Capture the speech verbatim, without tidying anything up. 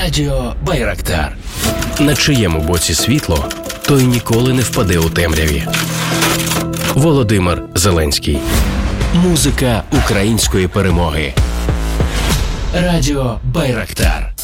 Радіо Байрактар. На чиєму боці світло, той ніколи не впаде у темряві. Володимир Зеленський. Музика української перемоги. Радіо Байрактар.